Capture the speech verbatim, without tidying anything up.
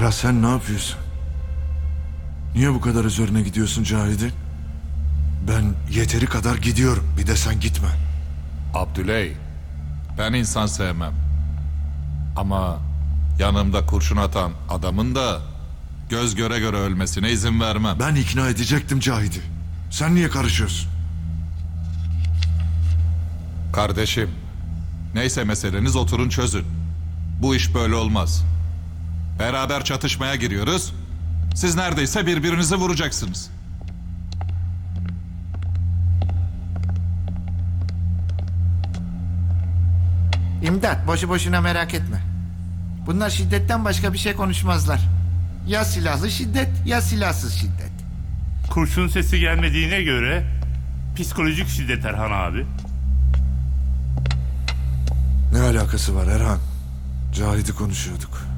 Ferhat, sen ne yapıyorsun? Niye bu kadar üzerine gidiyorsun Cahit'in? Ben yeteri kadar gidiyorum. Bir de sen gitme. Abdüley, ben insan sevmem. Ama yanımda kurşun atan adamın da göz göre göre ölmesine izin vermem. Ben ikna edecektim Cahit'i. Sen niye karışıyorsun? Kardeşim, neyse meseleniz, oturun çözün. Bu iş böyle olmaz. Beraber çatışmaya giriyoruz. Siz neredeyse birbirinizi vuracaksınız. İmdat, boşu boşuna merak etme. Bunlar şiddetten başka bir şey konuşmazlar. Ya silahlı şiddet ya silahsız şiddet. Kurşun sesi gelmediğine göre psikolojik şiddet Erhan abi. Ne alakası var Erhan? Cahit'i konuşuyorduk.